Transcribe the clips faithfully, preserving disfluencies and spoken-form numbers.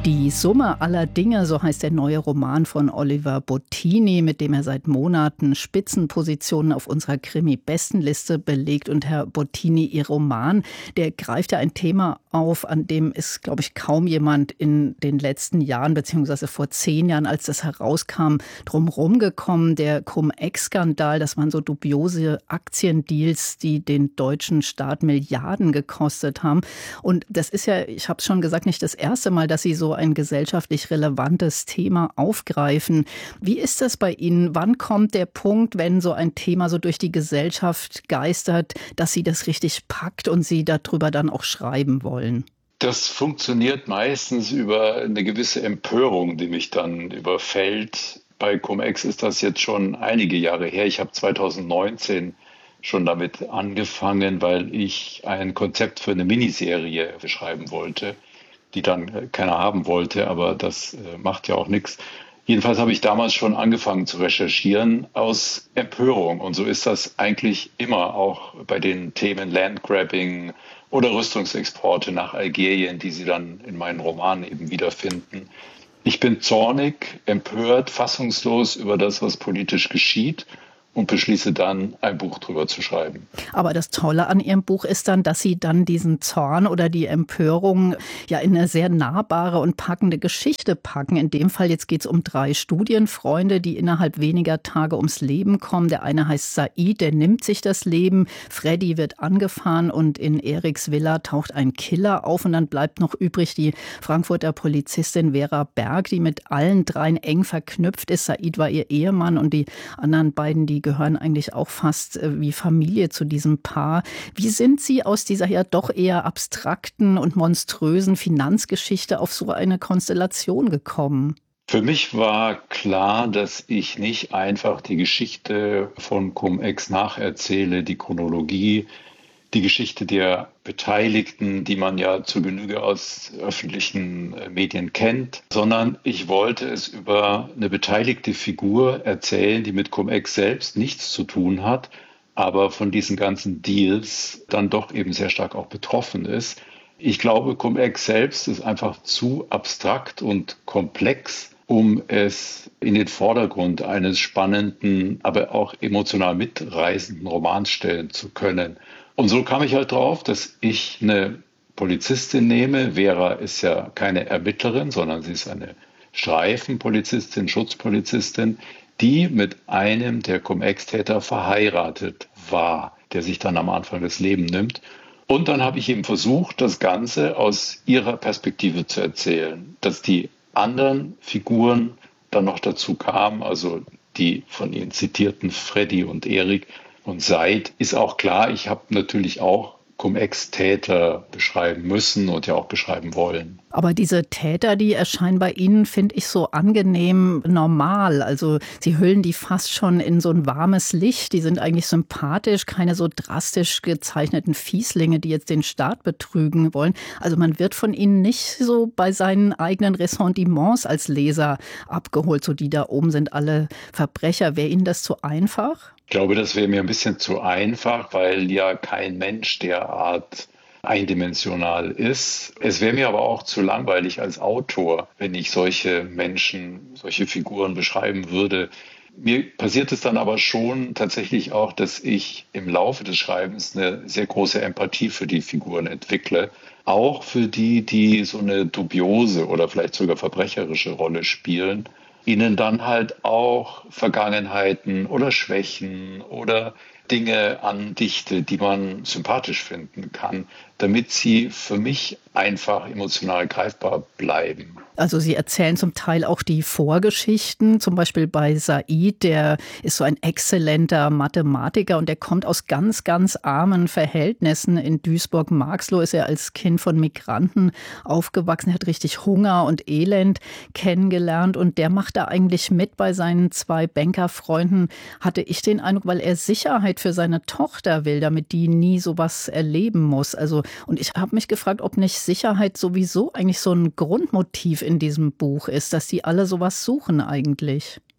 Die Summe aller Dinge, so heißt der neue Roman von Oliver Bottini, mit dem er seit Monaten Spitzenpositionen auf unserer Krimi-Bestenliste belegt. Und Herr Bottini, Ihr Roman, der greift ja ein Thema auf, an dem ist, glaube ich, kaum jemand in den letzten Jahren, beziehungsweise vor zehn Jahren, als das herauskam, drumherum gekommen. Der Cum-Ex-Skandal, das waren so dubiose Aktiendeals, die den deutschen Staat Milliarden gekostet haben. Und das ist ja, ich habe es schon gesagt, nicht das erste Mal, dass Sie so ein gesellschaftlich relevantes Thema aufgreifen. Wie ist das bei Ihnen? Wann kommt der Punkt, wenn so ein Thema so durch die Gesellschaft geistert, dass Sie das richtig packt und Sie darüber dann auch schreiben wollen? Das funktioniert meistens über eine gewisse Empörung, die mich dann überfällt. Bei Cum-Ex ist das jetzt schon einige Jahre her. Ich habe zweitausendneunzehn schon damit angefangen, weil ich ein Konzept für eine Miniserie schreiben wollte, die dann keiner haben wollte, aber das macht ja auch nichts. Jedenfalls habe ich damals schon angefangen zu recherchieren aus Empörung. Und so ist das eigentlich immer auch bei den Themen Landgrabbing oder Rüstungsexporte nach Algerien, die Sie dann in meinen Romanen eben wiederfinden. Ich bin zornig, empört, fassungslos über das, was politisch geschieht, und beschließe dann, ein Buch drüber zu schreiben. Aber das Tolle an Ihrem Buch ist dann, dass Sie dann diesen Zorn oder die Empörung ja in eine sehr nahbare und packende Geschichte packen. In dem Fall, jetzt geht es um drei Studienfreunde, die innerhalb weniger Tage ums Leben kommen. Der eine heißt Said, der nimmt sich das Leben. Freddy wird angefahren und in Eriks Villa taucht ein Killer auf. Und dann bleibt noch übrig die Frankfurter Polizistin Vera Berg, die mit allen dreien eng verknüpft ist. Said war ihr Ehemann und die anderen beiden, die gehören eigentlich auch fast wie Familie zu diesem Paar. Wie sind Sie aus dieser ja doch eher abstrakten und monströsen Finanzgeschichte auf so eine Konstellation gekommen? Für mich war klar, dass ich nicht einfach die Geschichte von Cum-Ex nacherzähle, die Chronologie, die Geschichte der Beteiligten, die man ja zur Genüge aus öffentlichen Medien kennt, sondern ich wollte es über eine beteiligte Figur erzählen, die mit Cum-Ex selbst nichts zu tun hat, aber von diesen ganzen Deals dann doch eben sehr stark auch betroffen ist. Ich glaube, Cum-Ex selbst ist einfach zu abstrakt und komplex, um es in den Vordergrund eines spannenden, aber auch emotional mitreißenden Romans stellen zu können. Und so kam ich halt drauf, dass ich eine Polizistin nehme. Vera ist ja keine Ermittlerin, sondern sie ist eine Streifenpolizistin, Schutzpolizistin, die mit einem der Cum-Ex-Täter verheiratet war, der sich dann am Anfang das Leben nimmt. Und dann habe ich eben versucht, das Ganze aus ihrer Perspektive zu erzählen, dass die anderen Figuren dann noch dazu kamen, also die von Ihnen zitierten Freddy und Erik. Und Said ist auch klar, ich habe natürlich auch Cum-Ex-Täter beschreiben müssen und ja auch beschreiben wollen. Aber diese Täter, die erscheinen bei Ihnen, finde ich, so angenehm normal. Also Sie hüllen die fast schon in so ein warmes Licht. Die sind eigentlich sympathisch, keine so drastisch gezeichneten Fieslinge, die jetzt den Staat betrügen wollen. Also man wird von Ihnen nicht so bei seinen eigenen Ressentiments als Leser abgeholt. So die da oben sind alle Verbrecher. Wäre Ihnen das zu einfach? Ich glaube, das wäre mir ein bisschen zu einfach, weil ja kein Mensch derart eindimensional ist. Es wäre mir aber auch zu langweilig als Autor, wenn ich solche Menschen, solche Figuren beschreiben würde. Mir passiert es dann aber schon tatsächlich auch, dass ich im Laufe des Schreibens eine sehr große Empathie für die Figuren entwickle. Auch für die, die so eine dubiose oder vielleicht sogar verbrecherische Rolle spielen. Ihnen dann halt auch Vergangenheiten oder Schwächen oder Dinge andichte, die man sympathisch finden kann, damit sie für mich einfach emotional greifbar bleiben. Also Sie erzählen zum Teil auch die Vorgeschichten, zum Beispiel bei Said, der ist so ein exzellenter Mathematiker und der kommt aus ganz, ganz armen Verhältnissen. In Duisburg-Marxloh ist er als Kind von Migranten aufgewachsen, er hat richtig Hunger und Elend kennengelernt und der macht da eigentlich mit bei seinen zwei Bankerfreunden, hatte ich den Eindruck, weil er Sicherheit für seine Tochter will, damit die nie sowas erleben muss. Also, und ich habe mich gefragt, ob nicht Sicherheit sowieso eigentlich so ein Grundmotiv in diesem Buch ist, dass die alle sowas suchen eigentlich.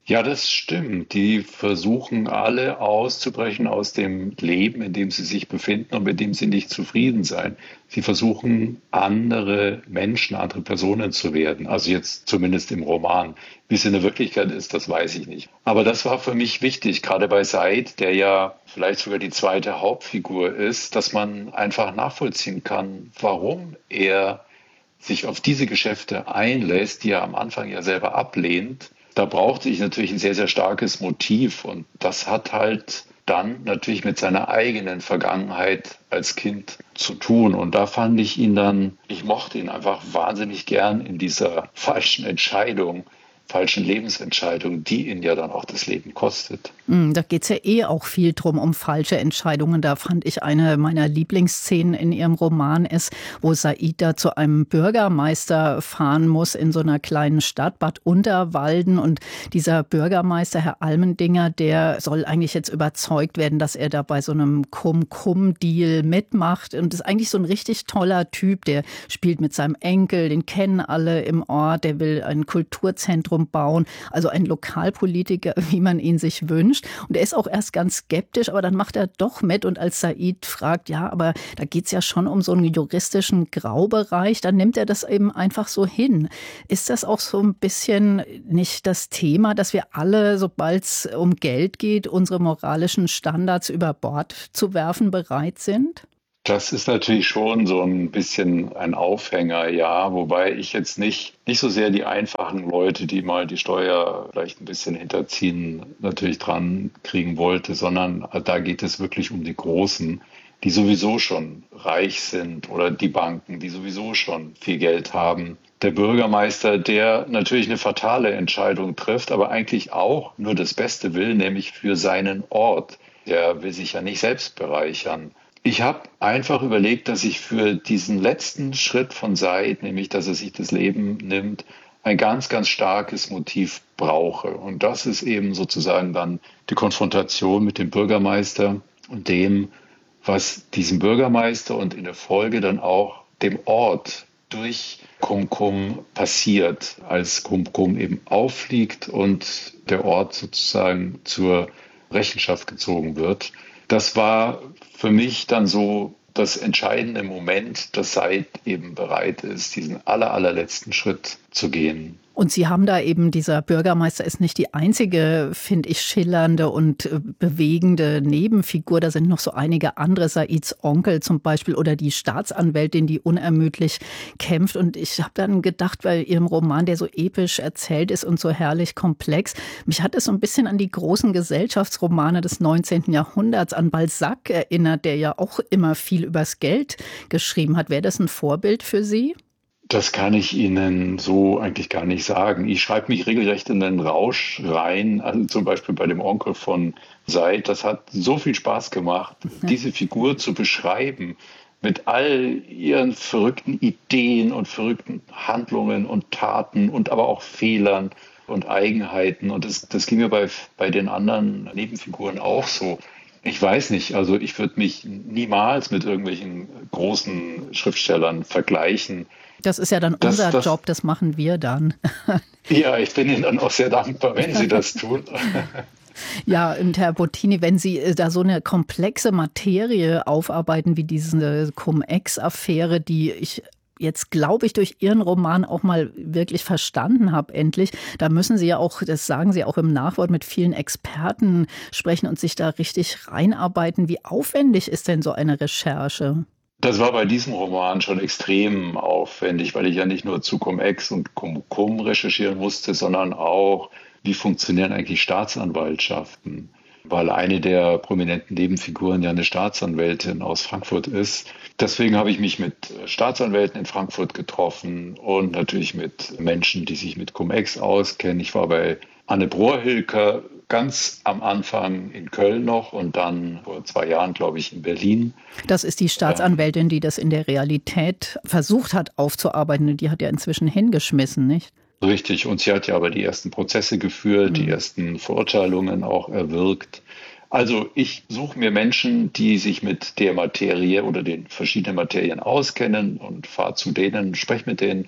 Ja, das stimmt. Die versuchen alle auszubrechen aus dem Leben, in dem sie sich befinden und mit dem sie nicht zufrieden sein. Sie versuchen, andere Menschen, andere Personen zu werden. Also jetzt zumindest im Roman. Wie es in der Wirklichkeit ist, das weiß ich nicht. Aber das war für mich wichtig, gerade bei Said, der ja vielleicht sogar die zweite Hauptfigur ist, dass man einfach nachvollziehen kann, warum er sich auf diese Geschäfte einlässt, die er am Anfang ja selber ablehnt. Da brauchte ich natürlich ein sehr, sehr starkes Motiv. Und das hat halt dann natürlich mit seiner eigenen Vergangenheit als Kind zu tun. Und da fand ich ihn dann, ich mochte ihn einfach wahnsinnig gern in dieser falschen Entscheidung, falschen Lebensentscheidung, die ihn ja dann auch das Leben kostet. Da geht es ja eh auch viel drum um falsche Entscheidungen. Da fand ich eine meiner Lieblingsszenen in ihrem Roman ist, wo Said da zu einem Bürgermeister fahren muss in so einer kleinen Stadt, Bad Unterwalden. Und dieser Bürgermeister, Herr Almendinger, der soll eigentlich jetzt überzeugt werden, dass er da bei so einem Kum-Kum-Deal mitmacht. Und ist eigentlich so ein richtig toller Typ. Der spielt mit seinem Enkel, den kennen alle im Ort. Der will ein Kulturzentrum bauen. Also ein Lokalpolitiker, wie man ihn sich wünscht. Und er ist auch erst ganz skeptisch, aber dann macht er doch mit. Und als Said fragt, ja, aber da geht es ja schon um so einen juristischen Graubereich, dann nimmt er das eben einfach so hin. Ist das auch so ein bisschen nicht das Thema, dass wir alle, sobald es um Geld geht, unsere moralischen Standards über Bord zu werfen bereit sind? Das ist natürlich schon so ein bisschen ein Aufhänger, ja, wobei ich jetzt nicht, nicht so sehr die einfachen Leute, die mal die Steuer vielleicht ein bisschen hinterziehen, natürlich dran kriegen wollte, sondern da geht es wirklich um die Großen, die sowieso schon reich sind oder die Banken, die sowieso schon viel Geld haben. Der Bürgermeister, der natürlich eine fatale Entscheidung trifft, aber eigentlich auch nur das Beste will, nämlich für seinen Ort. Der will sich ja nicht selbst bereichern. Ich habe einfach überlegt, dass ich für diesen letzten Schritt von Said, nämlich dass er sich das Leben nimmt, ein ganz, ganz starkes Motiv brauche. Und das ist eben sozusagen dann die Konfrontation mit dem Bürgermeister und dem, was diesem Bürgermeister und in der Folge dann auch dem Ort durch Kum-Kum passiert, als Kum-Kum eben auffliegt und der Ort sozusagen zur Rechenschaft gezogen wird. Das war für mich dann so das entscheidende Moment, dass Said eben bereit ist, diesen aller, allerletzten Schritt zu gehen. Und Sie haben da eben, dieser Bürgermeister ist nicht die einzige, finde ich, schillernde und bewegende Nebenfigur. Da sind noch so einige andere, Saids Onkel zum Beispiel oder die Staatsanwältin, die unermüdlich kämpft. Und ich habe dann gedacht, bei Ihrem Roman, der so episch erzählt ist und so herrlich komplex, mich hat es so ein bisschen an die großen Gesellschaftsromane des neunzehnten Jahrhunderts, an Balzac erinnert, der ja auch immer viel übers Geld geschrieben hat. Wäre das ein Vorbild für Sie? Das kann ich Ihnen so eigentlich gar nicht sagen. Ich schreibe mich regelrecht in den Rausch rein, also zum Beispiel bei dem Onkel von Said. Das hat so viel Spaß gemacht, diese Figur zu beschreiben mit all ihren verrückten Ideen und verrückten Handlungen und Taten und aber auch Fehlern und Eigenheiten. Und das, das ging mir bei, bei den anderen Nebenfiguren auch so. Ich weiß nicht, also ich würde mich niemals mit irgendwelchen großen Schriftstellern vergleichen. Das ist ja dann das, unser das, Job, das machen wir dann. Ja, ich bin Ihnen dann auch sehr dankbar, wenn Sie das tun. Ja, und Herr Bottini, wenn Sie da so eine komplexe Materie aufarbeiten wie diese Cum-Ex-Affäre, die ich jetzt, glaube ich, durch Ihren Roman auch mal wirklich verstanden habe, endlich. Da müssen Sie ja auch, das sagen Sie auch im Nachwort, mit vielen Experten sprechen und sich da richtig reinarbeiten. Wie aufwendig ist denn so eine Recherche? Das war bei diesem Roman schon extrem aufwendig, weil ich ja nicht nur zu Cum-Ex und Cum-Cum recherchieren musste, sondern auch, wie funktionieren eigentlich Staatsanwaltschaften? Weil eine der prominenten Nebenfiguren ja eine Staatsanwältin aus Frankfurt ist. Deswegen habe ich mich mit Staatsanwälten in Frankfurt getroffen und natürlich mit Menschen, die sich mit Cum-Ex auskennen. Ich war bei Anne Brohr-Hilker ganz am Anfang in Köln noch und dann vor zwei Jahren, glaube ich, in Berlin. Das ist die Staatsanwältin, die das in der Realität versucht hat aufzuarbeiten. Die hat ja inzwischen hingeschmissen, nicht? Richtig, und sie hat ja aber die ersten Prozesse geführt, mhm. die ersten Verurteilungen auch erwirkt. Also ich suche mir Menschen, die sich mit der Materie oder den verschiedenen Materien auskennen und fahre zu denen, spreche mit denen,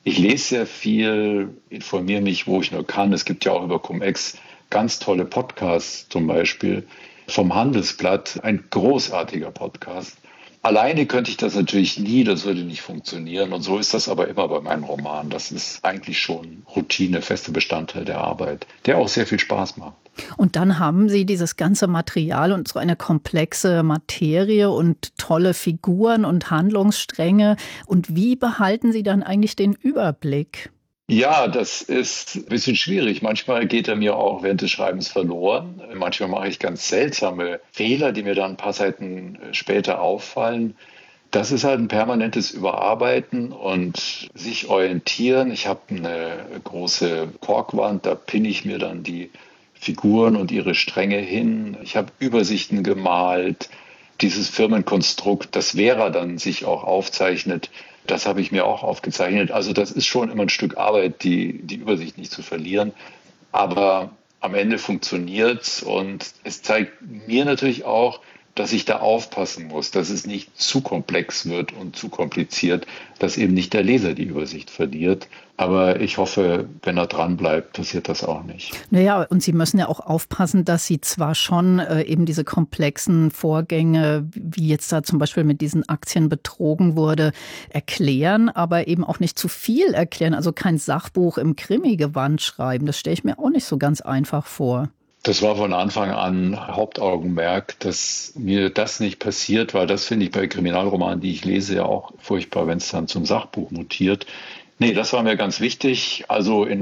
Ich lese sehr viel, informiere mich, wo ich nur kann. Es gibt ja auch über Cum-Ex ganz tolle Podcasts, zum Beispiel vom Handelsblatt, ein großartiger Podcast. Alleine könnte ich das natürlich nie, das würde nicht funktionieren. Und so ist das aber immer bei meinen Romanen. Das ist eigentlich schon Routine, fester Bestandteil der Arbeit, der auch sehr viel Spaß macht. Und dann haben Sie dieses ganze Material und so eine komplexe Materie und tolle Figuren und Handlungsstränge. Und wie behalten Sie dann eigentlich den Überblick? Ja, das ist ein bisschen schwierig. Manchmal geht er mir auch während des Schreibens verloren. Manchmal mache ich ganz seltsame Fehler, die mir dann ein paar Seiten später auffallen. Das ist halt ein permanentes Überarbeiten und sich orientieren. Ich habe eine große Korkwand, da pinne ich mir dann die Figuren und ihre Stränge hin. Ich habe Übersichten gemalt. Dieses Firmenkonstrukt, das Vera dann sich auch aufzeichnet, das habe ich mir auch aufgezeichnet. Also das ist schon immer ein Stück Arbeit, die, die Übersicht nicht zu verlieren. Aber am Ende funktioniert's und es zeigt mir natürlich auch, dass ich da aufpassen muss, dass es nicht zu komplex wird und zu kompliziert, dass eben nicht der Leser die Übersicht verliert. Aber ich hoffe, wenn er dran bleibt, passiert das auch nicht. Naja, und Sie müssen ja auch aufpassen, dass Sie zwar schon äh, eben diese komplexen Vorgänge, wie jetzt da zum Beispiel mit diesen Aktien betrogen wurde, erklären, aber eben auch nicht zu viel erklären. Also kein Sachbuch im Krimi-Gewand schreiben. Das stelle ich mir auch nicht so ganz einfach vor. Das war von Anfang an Hauptaugenmerk, dass mir das nicht passiert, weil das finde ich bei Kriminalromanen, die ich lese, ja auch furchtbar, wenn es dann zum Sachbuch mutiert. Nee, das war mir ganz wichtig. Also in